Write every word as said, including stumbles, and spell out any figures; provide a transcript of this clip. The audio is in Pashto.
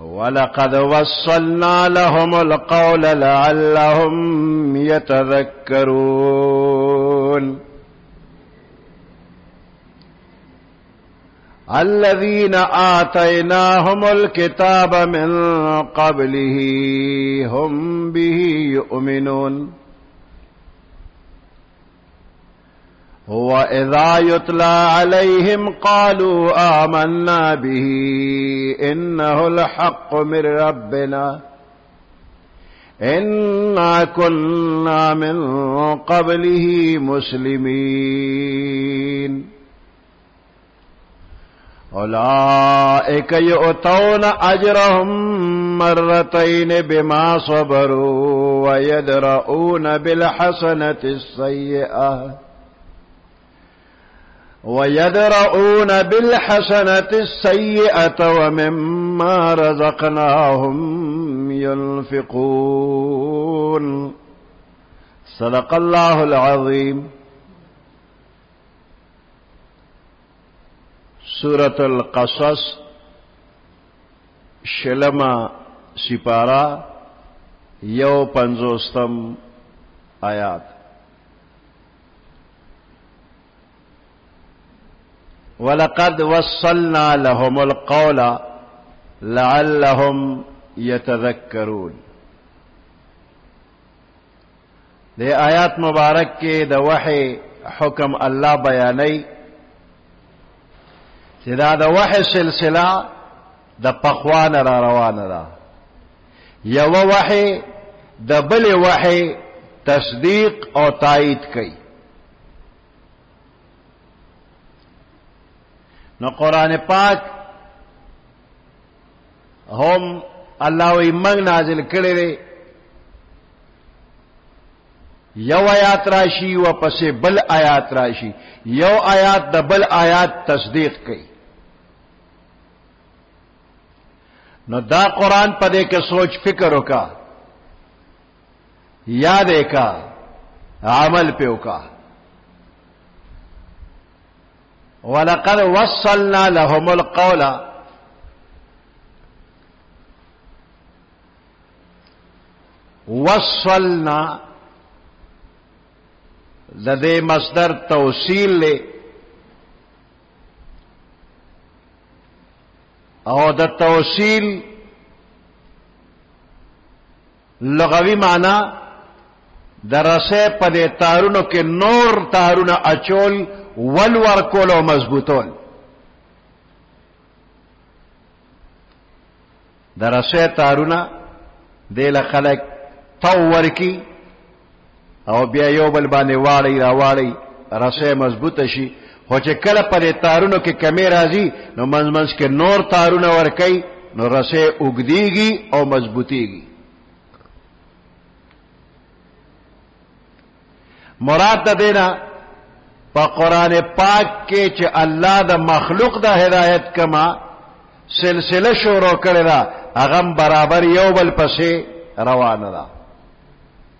ولقد وصلنا لهم القول لعلهم يتذكرون الذين آتيناهم الكتاب من قبله هم به يؤمنون وإذا يتلى عليهم قالوا آمنا به إنه الحق من ربنا إنا كنا من قبله مسلمين أولئك يؤتون أجرهم مرتين بما صبروا ويدرؤون بالحسنة السيئة ويدرؤون بالحسنة السيئة ومما رزقناهم ينفقون صدق الله العظيم. سورة القصص شلما سپارہ یو پنزوستم آیات. وَلَقَدْ وَصَّلْنَا لَهُمُ الْقَوْلَ لَعَلَّهُمْ يَتَذَكَّرُونَ. دے آیات مبارک کے دا وحی حکم اللہ بیانی چې دا د وحی سلسله د پخوان را روانه ده. یو وحی د بل وحی تصدیق او تایید کوي. نو قرآن پاک هم الله وی منگ نازل کړی دی، یو آیات راشي و پسې بل آیات راشي، یو آیات د بل آیات تصدیق کوي. نو دا قرآن پدې کې سوچ فکر وکا، یاد کا، عمل پہ وکا. وَلَقَدْ وَصَّلْنَا لَهُمُ الْقَوْلَ وَصَّلْنَا د دې مصدر توصیل لے او د توصیل لغوی معنی د رسے پدے تارونو کے نور تارونو اچول ولور کول او مضبوطول. د رسے تارونه دیل خلق تور کی او بیا یو بل باندې واړی را واړی رسے مضبوط شي، خو چې کله پدې تارونو کې کمی راځي نو منځ منځ کې نور تارونه ورکي نو رسے اوږدیږي او مضبوطیږي. مراد د دینا پا قرآن پاک کے چھ اللہ دا مخلوق دا ہدایت کما سلسلہ شروع کرے دا اغم برابر یو بل پسے روان دا.